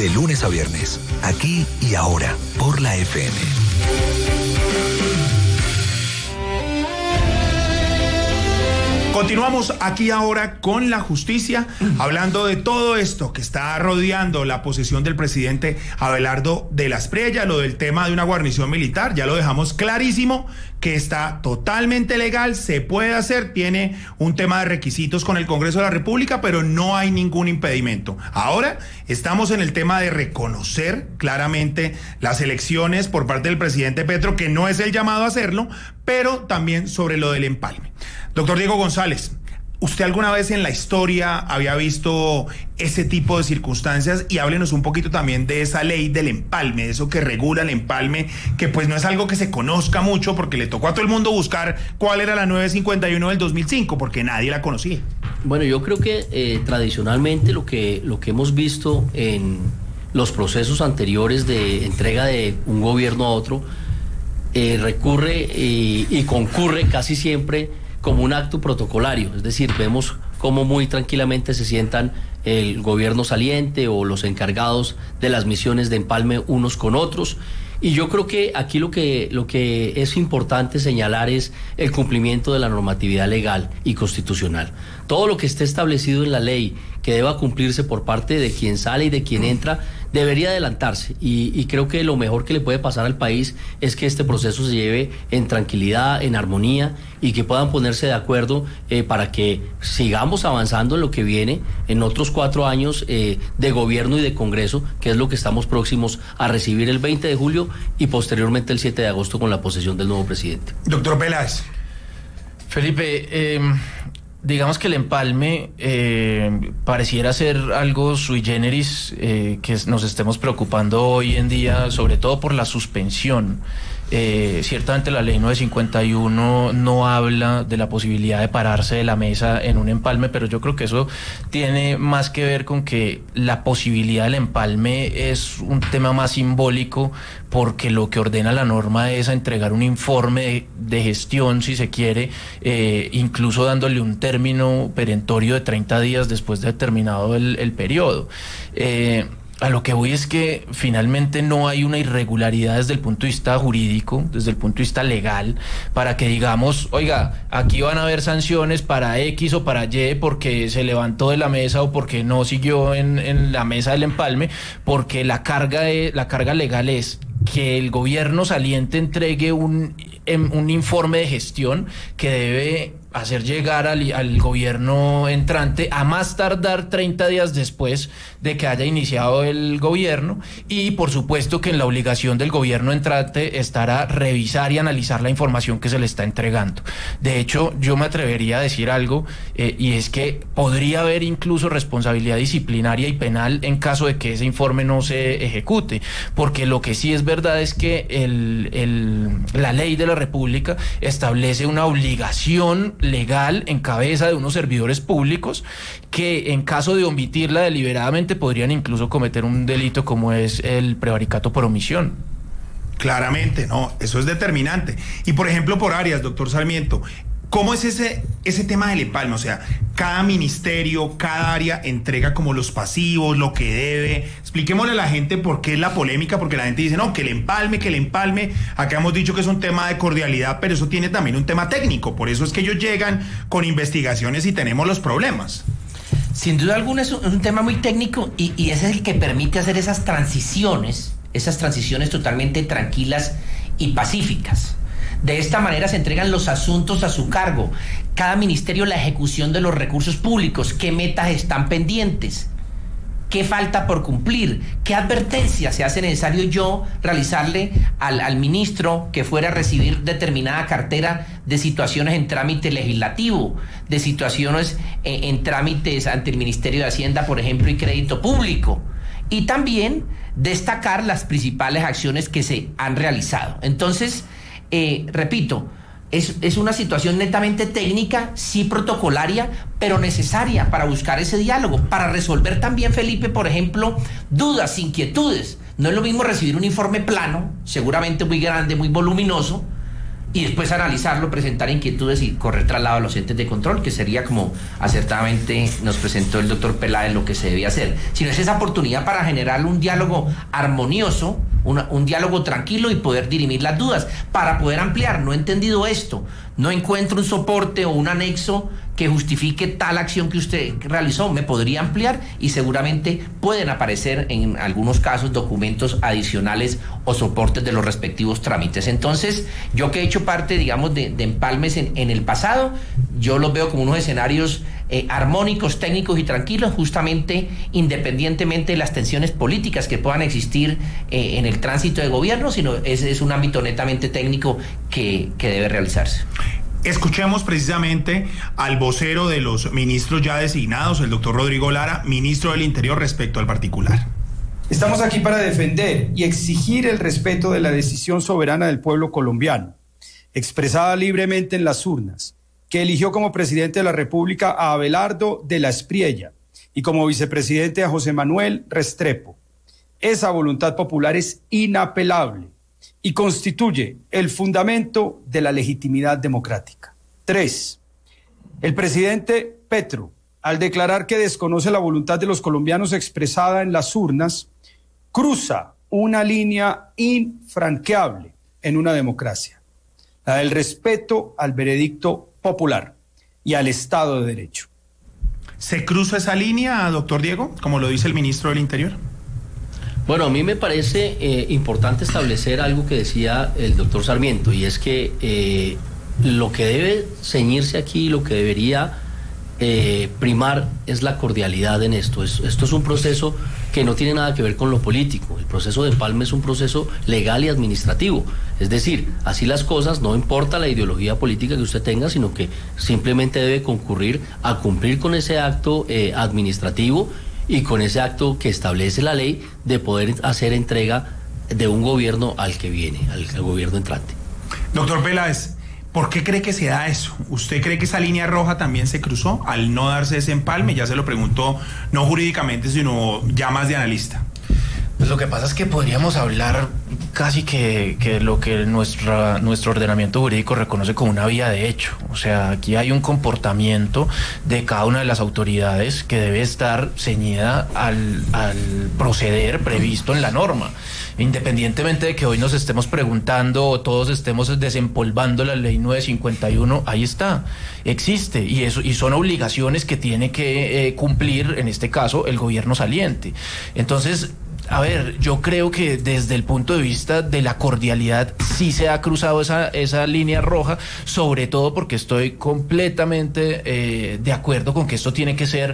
lunes a viernes, aquí y ahora, por la FM. Continuamos aquí ahora con la justicia, hablando de todo esto que está rodeando la posesión del presidente Abelardo de la Espriella, lo del tema de una guarnición militar. Ya lo dejamos clarísimo que está totalmente legal, se puede hacer, tiene un tema de requisitos con el Congreso de la República, pero no hay ningún impedimento. Ahora estamos en el tema de reconocer claramente las elecciones por parte del presidente Petro, que no es el llamado a hacerlo, pero también sobre lo del empalme. Doctor Diego González, ¿usted alguna vez en la historia había visto ese tipo de circunstancias? Y háblenos un poquito también de esa ley del empalme, de eso que regula el empalme, que pues no es algo que se conozca mucho, porque le tocó a todo el mundo buscar cuál era la 951 del 2005, porque nadie la conocía. Bueno, yo creo que tradicionalmente lo que hemos visto en los procesos anteriores de entrega de un gobierno a otro, recurre y concurre casi siempre como un acto protocolario, es decir, vemos cómo muy tranquilamente se sientan el gobierno saliente o los encargados de las misiones de empalme unos con otros. Y yo creo que aquí lo que es importante señalar es el cumplimiento de la normatividad legal y constitucional. Todo lo que esté establecido en la ley que deba cumplirse por parte de quien sale y de quien entra debería adelantarse, y creo que lo mejor que le puede pasar al país es que este proceso se lleve en tranquilidad, en armonía, y que puedan ponerse de acuerdo para que sigamos avanzando en lo que viene en otros 4 años de gobierno y de Congreso, que es lo que estamos próximos a recibir el 20 de julio y posteriormente el 7 de agosto con la posesión del nuevo presidente. Doctor Peláez. Felipe, digamos que el empalme pareciera ser algo sui generis, que nos estemos preocupando hoy en día, sobre todo por la suspensión. Ciertamente la ley 951 no habla de la posibilidad de pararse de la mesa en un empalme, pero yo creo que eso tiene más que ver con que la posibilidad del empalme es un tema más simbólico, porque lo que ordena la norma es a entregar un informe de gestión, si se quiere, incluso dándole un término perentorio de 30 días después de terminado el periodo. A lo que voy es que finalmente no hay una irregularidad desde el punto de vista jurídico, desde el punto de vista legal, para que digamos, oiga, aquí van a haber sanciones para X o para Y porque se levantó de la mesa o porque no siguió en la mesa del empalme, porque la carga legal es que el gobierno saliente entregue un informe de gestión que debe hacer llegar al gobierno entrante a más tardar 30 días después de que haya iniciado el gobierno, y por supuesto que en la obligación del gobierno entrante estará revisar y analizar la información que se le está entregando. De hecho, yo me atrevería a decir algo, y es que podría haber incluso responsabilidad disciplinaria y penal en caso de que ese informe no se ejecute, porque lo que sí es verdad es que la ley de la República establece una obligación legal en cabeza de unos servidores públicos que en caso de omitirla deliberadamente podrían incluso cometer un delito como es el prevaricato por omisión. Claramente, no, eso es determinante. Y por ejemplo, por áreas, doctor Sarmiento, ¿cómo es ese tema del empalme? O sea, cada ministerio, cada área entrega como los pasivos, lo que debe. Expliquémosle a la gente por qué es la polémica, porque la gente dice, no, que el empalme. Acá hemos dicho que es un tema de cordialidad, pero eso tiene también un tema técnico. Por eso es que ellos llegan con investigaciones y tenemos los problemas. Sin duda alguna es un tema muy técnico, y ese es el que permite hacer esas transiciones totalmente tranquilas y pacíficas. De esta manera se entregan los asuntos a su cargo, cada ministerio la ejecución de los recursos públicos, qué metas están pendientes, qué falta por cumplir, qué advertencias se hace necesario yo realizarle al ministro que fuera a recibir determinada cartera de situaciones en trámite legislativo, de situaciones en trámites ante el Ministerio de Hacienda, por ejemplo, y Crédito Público, y también destacar las principales acciones que se han realizado. Entonces, repito, es una situación netamente técnica, sí protocolaria, pero necesaria para buscar ese diálogo, para resolver también, Felipe, por ejemplo, dudas, inquietudes. No es lo mismo recibir un informe plano, seguramente muy grande, muy voluminoso, y después analizarlo, presentar inquietudes y correr traslado a los entes de control, que sería como acertadamente nos presentó el doctor Peláez lo que se debía hacer. Sino es esa oportunidad para generar un diálogo armonioso, un diálogo tranquilo y poder dirimir las dudas, para poder ampliar. No he entendido esto, no encuentro un soporte o un anexo que justifique tal acción que usted realizó. Me podría ampliar y seguramente pueden aparecer en algunos casos documentos adicionales o soportes de los respectivos trámites. Entonces, yo que he hecho parte, digamos, de empalmes en el pasado, yo los veo como unos escenarios armónicos, técnicos y tranquilos, justamente independientemente de las tensiones políticas que puedan existir en el tránsito de gobierno, sino es un ámbito netamente técnico que debe realizarse. Escuchemos precisamente al vocero de los ministros ya designados, el doctor Rodrigo Lara, ministro del Interior, respecto al particular. Estamos aquí para defender y exigir el respeto de la decisión soberana del pueblo colombiano, expresada libremente en las urnas, que eligió como presidente de la República a Abelardo de la Espriella y como vicepresidente a José Manuel Restrepo. Esa voluntad popular es inapelable y constituye el fundamento de la legitimidad democrática. 3. El presidente Petro, al declarar que desconoce la voluntad de los colombianos expresada en las urnas, cruza una línea infranqueable en una democracia, la del respeto al veredicto popular y al Estado de Derecho. ¿Se cruza esa línea, doctor Diego, como lo dice el ministro del Interior? Bueno, a mí me parece importante establecer algo que decía el doctor Sarmiento, y es que lo que debe ceñirse aquí, lo que debería primar es la cordialidad en esto. Esto es un proceso que no tiene nada que ver con lo político. El proceso de empalme es un proceso legal y administrativo. Es decir, así las cosas, no importa la ideología política que usted tenga, sino que simplemente debe concurrir a cumplir con ese acto administrativo y con ese acto que establece la ley de poder hacer entrega de un gobierno al que viene, al gobierno entrante. Doctor Peláez, ¿por qué cree que se da eso? ¿Usted cree que esa línea roja también se cruzó al no darse ese empalme? Ya se lo preguntó, no jurídicamente, sino ya más de analista. Pues lo que pasa es que podríamos hablar casi que lo que nuestro ordenamiento jurídico reconoce como una vía de hecho. O sea, aquí hay un comportamiento de cada una de las autoridades que debe estar ceñida al proceder previsto en la norma. Independientemente de que hoy nos estemos preguntando o todos estemos desempolvando la ley 951, ahí está, existe, y son obligaciones que tiene que cumplir, en este caso, el gobierno saliente. Entonces, a ver, yo creo que desde el punto de vista de la cordialidad sí se ha cruzado esa línea roja, sobre todo porque estoy completamente de acuerdo con que esto tiene que ser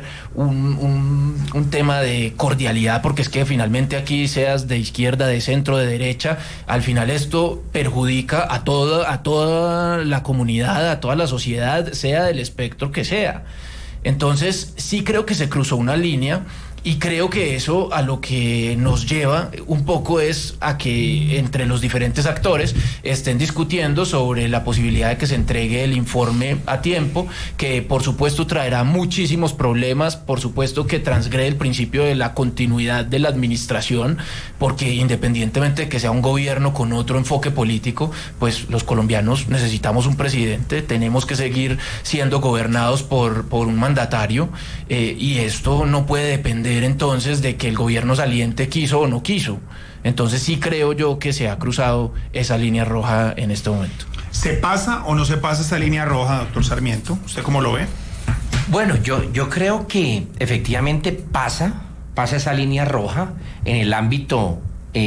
un tema de cordialidad, porque es que finalmente aquí, seas de izquierda, de centro, de derecha, al final esto perjudica a toda la comunidad, a toda la sociedad, sea del espectro que sea. Entonces sí creo que se cruzó una línea. Y creo que eso a lo que nos lleva un poco es a que entre los diferentes actores estén discutiendo sobre la posibilidad de que se entregue el informe a tiempo, que por supuesto traerá muchísimos problemas, por supuesto que transgrede el principio de la continuidad de la administración, porque independientemente de que sea un gobierno con otro enfoque político, pues los colombianos necesitamos un presidente, tenemos que seguir siendo gobernados por un mandatario, y esto no puede depender entonces de que el gobierno saliente quiso o no quiso. Entonces sí creo yo que se ha cruzado esa línea roja en este momento. ¿Se pasa o no se pasa esa línea roja, doctor Sarmiento? ¿Usted cómo lo ve? Bueno, yo creo que efectivamente pasa esa línea roja en el ámbito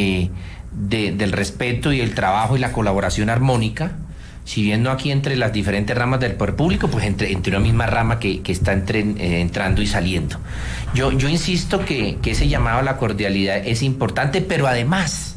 del respeto y el trabajo y la colaboración armónica. Si viendo aquí entre las diferentes ramas del poder público, pues entre una misma rama que está entrando y saliendo. Yo insisto que ese llamado a la cordialidad es importante, pero además,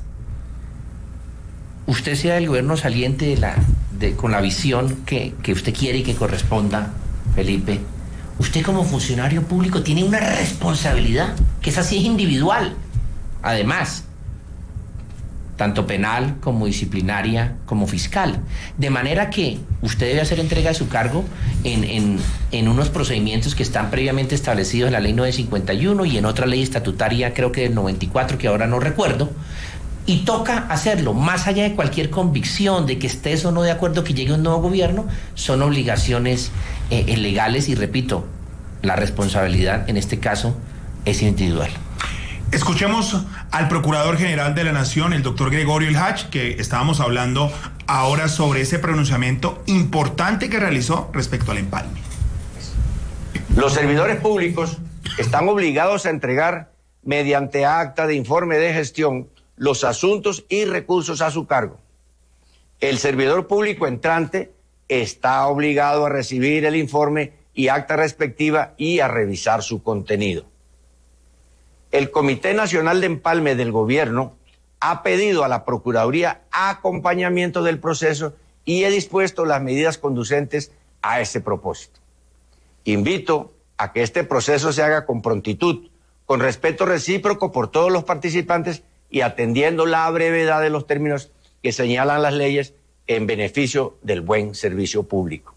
usted sea el gobierno saliente con la visión que usted quiere y que corresponda, Felipe, usted como funcionario público tiene una responsabilidad, que esa sí es individual, además, tanto penal como disciplinaria como fiscal, de manera que usted debe hacer entrega de su cargo en unos procedimientos que están previamente establecidos en la ley 951 y en otra ley estatutaria, creo que del 94, que ahora no recuerdo, Y toca hacerlo, más allá de cualquier convicción de que estés o no de acuerdo que llegue un nuevo gobierno, son obligaciones legales y repito, la responsabilidad en este caso es individual. Escuchemos al Procurador General de la Nación, el doctor Gregorio Ilhach, que estábamos hablando ahora sobre ese pronunciamiento importante que realizó respecto al empalme. Los servidores públicos están obligados a entregar mediante acta de informe de gestión los asuntos y recursos a su cargo. El servidor público entrante está obligado a recibir el informe y acta respectiva y a revisar su contenido. El Comité Nacional de Empalme del Gobierno ha pedido a la Procuraduría acompañamiento del proceso y he dispuesto las medidas conducentes a ese propósito. Invito a que este proceso se haga con prontitud, con respeto recíproco por todos los participantes y atendiendo la brevedad de los términos que señalan las leyes en beneficio del buen servicio público.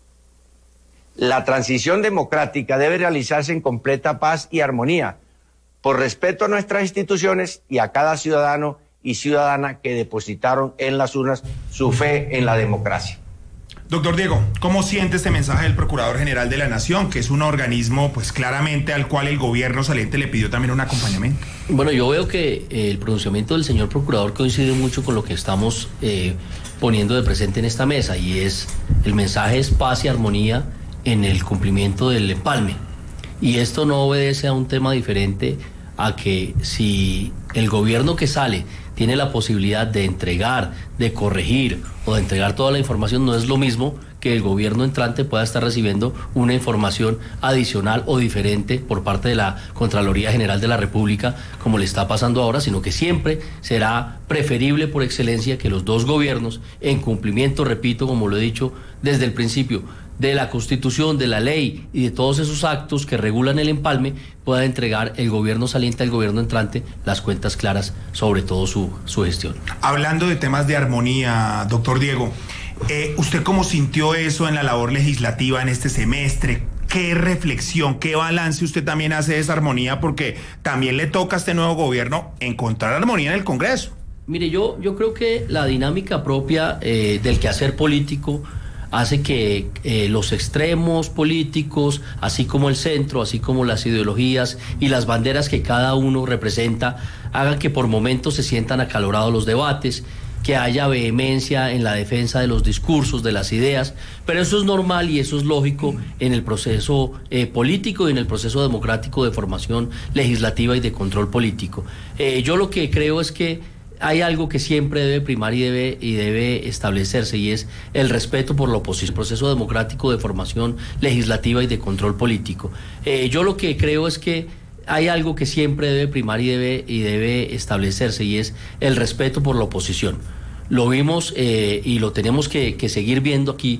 La transición democrática debe realizarse en completa paz y armonía, por respeto a nuestras instituciones y a cada ciudadano y ciudadana que depositaron en las urnas su fe en la democracia. Doctor Diego, ¿cómo siente este mensaje del Procurador General de la Nación, que es un organismo, pues claramente al cual el gobierno saliente le pidió también un acompañamiento? Bueno, yo veo que el pronunciamiento del señor Procurador coincide mucho con lo que estamos poniendo de presente en esta mesa, y es el mensaje es paz y armonía en el cumplimiento del empalme. Y esto no obedece a un tema diferente a que si el gobierno que sale tiene la posibilidad de entregar, de corregir o de entregar toda la información, no es lo mismo que el gobierno entrante pueda estar recibiendo una información adicional o diferente por parte de la Contraloría General de la República, como le está pasando ahora, sino que siempre será preferible por excelencia que los dos gobiernos, en cumplimiento, repito, como lo he dicho desde el principio, de la Constitución, de la ley y de todos esos actos que regulan el empalme, pueda entregar el gobierno saliente al gobierno entrante las cuentas claras sobre todo su gestión. Hablando de temas de armonía, doctor Diego, ¿usted cómo sintió eso en la labor legislativa en este semestre? ¿Qué reflexión, qué balance usted también hace de esa armonía? Porque también le toca a este nuevo gobierno encontrar armonía en el Congreso. Mire, yo creo que la dinámica propia del quehacer político hace que los extremos políticos, así como el centro, así como las ideologías y las banderas que cada uno representa, hagan que por momentos se sientan acalorados los debates, que haya vehemencia en la defensa de los discursos, de las ideas, pero eso es normal y eso es lógico en el proceso político y en el proceso democrático de formación legislativa y de control político. Yo lo que creo es que hay algo que siempre debe primar y debe establecerse, y es el respeto por la oposición, el proceso democrático de formación legislativa y de control político. Yo lo que creo es que hay algo que siempre debe primar y debe establecerse, y es el respeto por la oposición. Lo vimos y lo tenemos que seguir viendo aquí.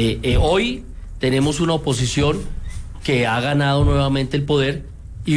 Hoy tenemos una oposición que ha ganado nuevamente el poder y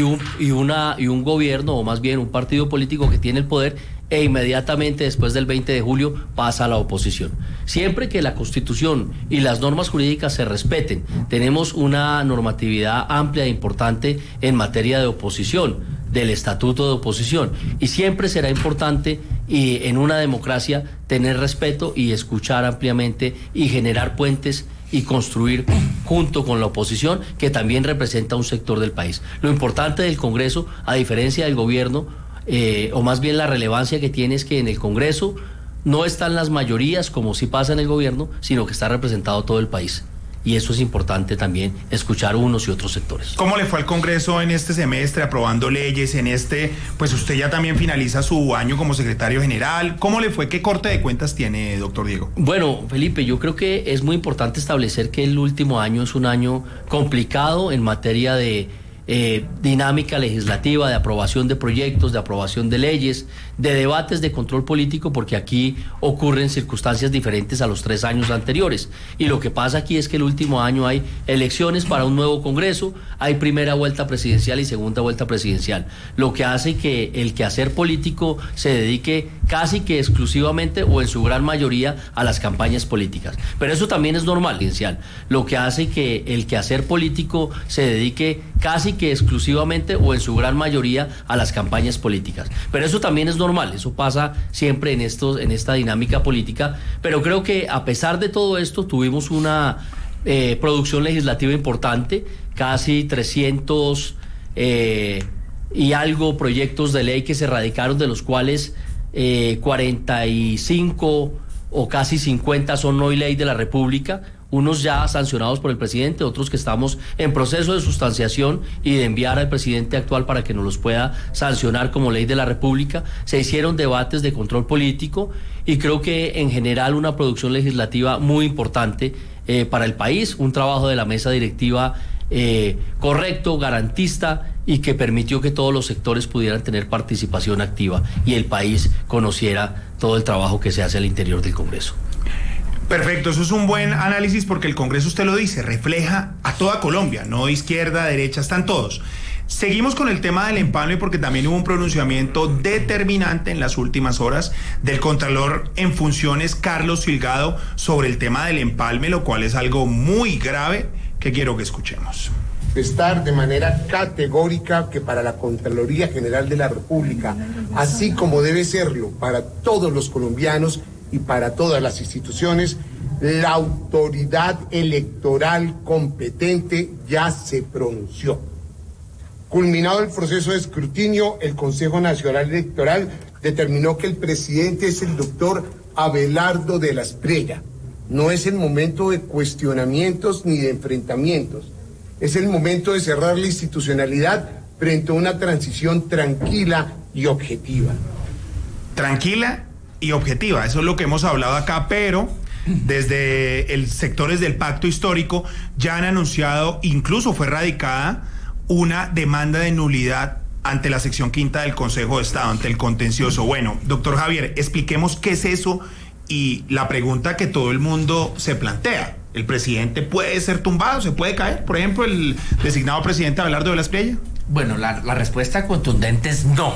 un gobierno, o más bien un partido político que tiene el poder, e inmediatamente después del 20 de julio pasa a la oposición. Siempre que la Constitución y las normas jurídicas se respeten, tenemos una normatividad amplia e importante en materia de oposición, del estatuto de oposición, y siempre será importante en una democracia tener respeto y escuchar ampliamente y generar puentes y construir junto con la oposición, que también representa un sector del país. Lo importante del Congreso, a diferencia del gobierno, o más bien la relevancia que tiene, es que en el Congreso no están las mayorías como sí pasa en el gobierno, sino que está representado todo el país. Y eso es importante también, escuchar unos y otros sectores. ¿Cómo le fue al Congreso en este semestre aprobando leyes? Pues usted ya también finaliza su año como secretario general. ¿Cómo le fue? ¿Qué corte de cuentas tiene, doctor Diego? Bueno, Felipe, yo creo que es muy importante establecer que el último año es un año complicado en materia de dinámica legislativa, de aprobación de proyectos, de aprobación de leyes, de debates de control político, porque aquí ocurren circunstancias diferentes a los 3 años anteriores. Y lo que pasa aquí es que el último año hay elecciones para un nuevo Congreso, hay primera vuelta presidencial y segunda vuelta presidencial, lo que hace que el quehacer político se dedique casi que exclusivamente o en su gran mayoría a las campañas políticas. Pero eso también es normal, lo que hace que el quehacer político se dedique casi que exclusivamente o en su gran mayoría a las campañas políticas. Pero eso también es normal, eso pasa siempre en esta dinámica política, pero creo que a pesar de todo esto tuvimos una producción legislativa importante, casi 300 y algo proyectos de ley que se radicaron, de los cuales 45 o casi 50 son hoy ley de la República, unos ya sancionados por el presidente, otros que estamos en proceso de sustanciación y de enviar al presidente actual para que nos los pueda sancionar como ley de la República. Se hicieron debates de control político y creo que en general una producción legislativa muy importante para el país, un trabajo de la mesa directiva correcto, garantista y que permitió que todos los sectores pudieran tener participación activa y el país conociera todo el trabajo que se hace al interior del Congreso. Perfecto, eso es un buen análisis porque el Congreso, usted lo dice, refleja a toda Colombia, no izquierda, derecha, están todos. Seguimos con el tema del empalme porque también hubo un pronunciamiento determinante en las últimas horas del Contralor en funciones, Carlos Filgado, sobre el tema del empalme, lo cual es algo muy grave que quiero que escuchemos. Estar de manera categórica que para la Contraloría General de la República, así como debe serlo para todos los colombianos y para todas las instituciones, la autoridad electoral competente ya se pronunció. Culminado el proceso de escrutinio, el Consejo Nacional Electoral determinó que el presidente es el doctor Abelardo de la Espriella. No es el momento de cuestionamientos ni de enfrentamientos. Es el momento de cerrar la institucionalidad frente a una transición tranquila y objetiva. Tranquila y objetiva, eso es lo que hemos hablado acá, pero desde el sectores del pacto histórico ya han anunciado, incluso fue radicada una demanda de nulidad ante la sección quinta del Consejo de Estado, ante el contencioso. Bueno, doctor Javier, expliquemos qué es eso y la pregunta que todo el mundo se plantea. ¿El presidente puede ser tumbado? ¿Se puede caer? Por ejemplo, el designado presidente Abelardo de la Espriella. Bueno, la respuesta contundente es no.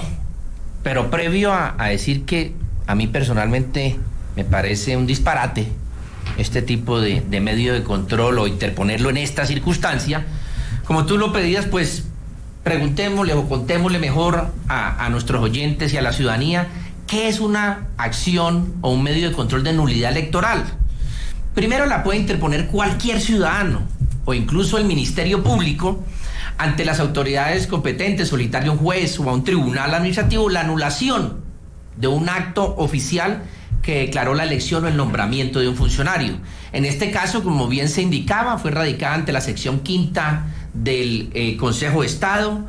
Pero previo a decir que a mí personalmente me parece un disparate este tipo de medio de control o interponerlo en esta circunstancia, como tú lo pedías, pues preguntémosle o contémosle mejor a nuestros oyentes y a la ciudadanía qué es una acción o un medio de control de nulidad electoral. Primero, la puede interponer cualquier ciudadano o incluso el Ministerio Público ante las autoridades competentes, solicitarle a un juez o a un tribunal administrativo la anulación de un acto oficial que declaró la elección o el nombramiento de un funcionario. En este caso, como bien se indicaba, fue radicada ante la sección quinta del Consejo de Estado.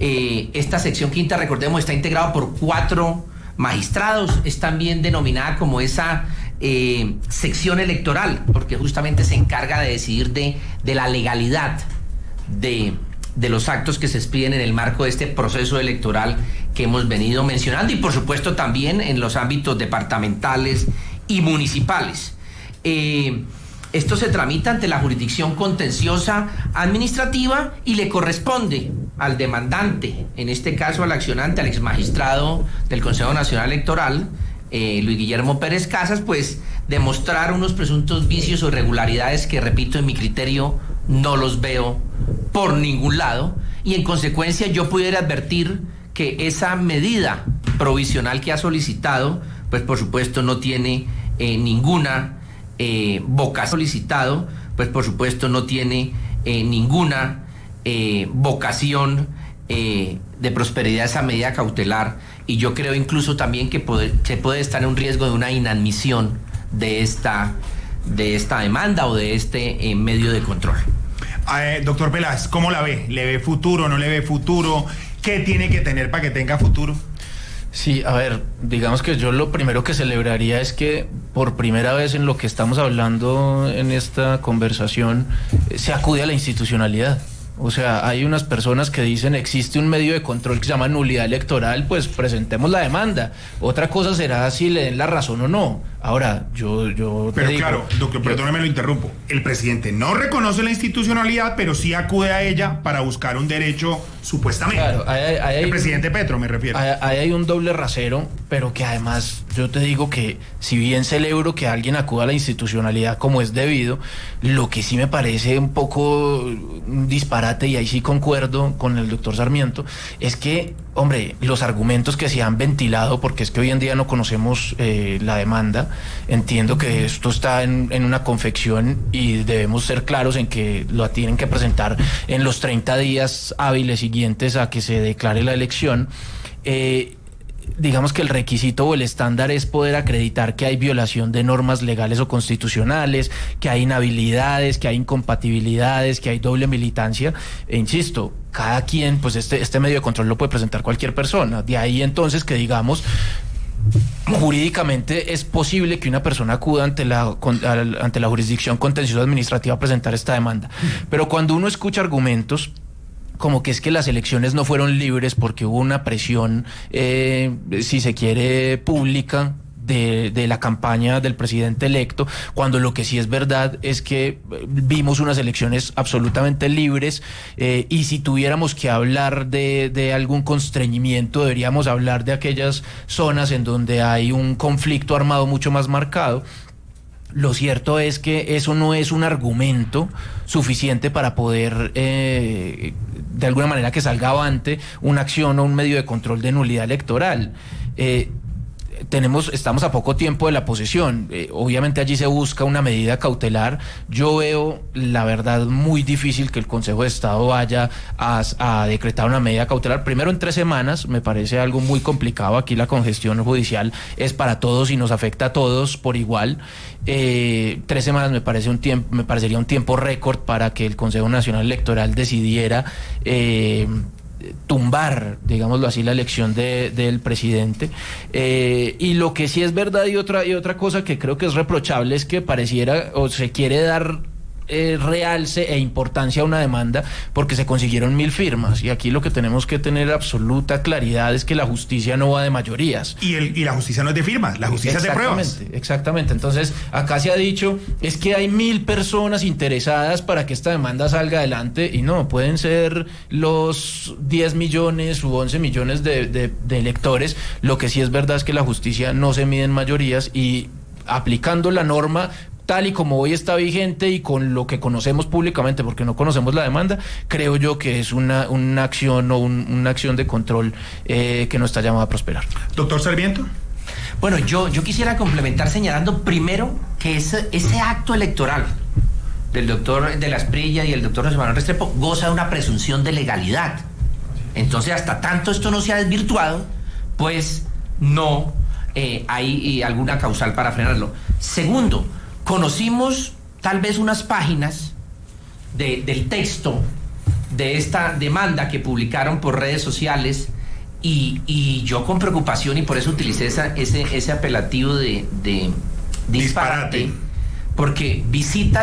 Esta sección quinta, recordemos, está integrada por 4 magistrados, es también denominada como esa sección electoral, porque justamente se encarga de decidir de la legalidad de los actos que se expiden en el marco de este proceso electoral que hemos venido mencionando y por supuesto también en los ámbitos departamentales y municipales. Esto se tramita ante la jurisdicción contenciosa administrativa y le corresponde al demandante, en este caso al accionante, al exmagistrado del Consejo Nacional Electoral, Luis Guillermo Pérez Casas, pues demostrar unos presuntos vicios o irregularidades que, repito, en mi criterio no los veo por ningún lado, y en consecuencia yo pudiera advertir que esa medida provisional que ha solicitado, pues por supuesto no tiene ninguna vocación solicitado, pues por supuesto no tiene ninguna vocación de prosperidad esa medida cautelar, y yo creo incluso también que se puede estar en un riesgo de una inadmisión de esta demanda o de este medio de control. Doctor Peláez, ¿cómo la ve? ¿Le ve futuro, no le ve futuro? ¿Qué tiene que tener para que tenga futuro? Sí, a ver, digamos que yo lo primero que celebraría es que por primera vez en lo que estamos hablando en esta conversación se acude a la institucionalidad. O sea, hay unas personas que dicen existe un medio de control que se llama nulidad electoral, pues presentemos la demanda. Otra cosa será si le den la razón o no. Ahora, yo Pero te digo, claro, doctor, perdóneme, lo interrumpo. El presidente no reconoce la institucionalidad, pero sí acude a ella para buscar un derecho, supuestamente. Claro, el presidente Petro, me refiero. Ahí hay un doble rasero, pero que además yo te digo que si bien celebro que alguien acuda a la institucionalidad como es debido, lo que sí me parece un poco un disparate, y ahí sí concuerdo con el doctor Sarmiento, es que, hombre, los argumentos que se han ventilado, porque es que hoy en día no conocemos la demanda, entiendo que esto está en una confección y debemos ser claros en que lo tienen que presentar en los 30 días hábiles siguientes a que se declare la elección. Digamos que el requisito o el estándar es poder acreditar que hay violación de normas legales o constitucionales, que hay inhabilidades, que hay incompatibilidades, que hay doble militancia. E insisto, cada quien, pues este medio de control lo puede presentar cualquier persona. De ahí entonces que digamos, jurídicamente es posible que una persona acuda ante la jurisdicción contencioso administrativa a presentar esta demanda. Pero cuando uno escucha argumentos como que es que las elecciones no fueron libres porque hubo una presión, si se quiere, pública de la campaña del presidente electo, cuando lo que sí es verdad es que vimos unas elecciones absolutamente libres, y si tuviéramos que hablar de algún constreñimiento, deberíamos hablar de aquellas zonas en donde hay un conflicto armado mucho más marcado. Lo cierto es que eso no es un argumento suficiente para poder, de alguna manera, que salga avante una acción o un medio de control de nulidad electoral. Estamos a poco tiempo de la posesión, obviamente allí se busca una medida cautelar. Yo veo, la verdad, muy difícil que el Consejo de Estado vaya a decretar una medida cautelar, primero en 3 semanas, me parece algo muy complicado. Aquí la congestión judicial es para todos y nos afecta a todos por igual. 3 semanas me parecería un tiempo récord para que el Consejo Nacional Electoral decidiera tumbar, digámoslo así, la elección del presidente. Y lo que sí es verdad, y otra cosa que creo que es reprochable, es que pareciera o se quiere dar realce e importancia a una demanda porque se consiguieron 1000 firmas, y aquí lo que tenemos que tener absoluta claridad es que la justicia no va de mayorías. Y la justicia no es de firmas, la justicia es de pruebas. Exactamente. Entonces, acá se ha dicho, es que hay 1000 personas interesadas para que esta demanda salga adelante, y no, pueden ser los 10 millones u 11 millones de electores. Lo que sí es verdad es que la justicia no se mide en mayorías, y aplicando la norma tal y como hoy está vigente y con lo que conocemos públicamente, porque no conocemos la demanda, creo yo que es una acción o una acción de control que no está llamada a prosperar. Doctor Sarmiento. Bueno, yo quisiera complementar señalando primero que ese acto electoral del doctor de la Asprilla y el doctor José Manuel Restrepo goza de una presunción de legalidad. Entonces, hasta tanto esto no se ha desvirtuado, pues no hay alguna causal para frenarlo. Segundo, conocimos tal vez unas páginas del texto de esta demanda que publicaron por redes sociales, y yo con preocupación, y por eso utilicé ese apelativo de disparate, porque visita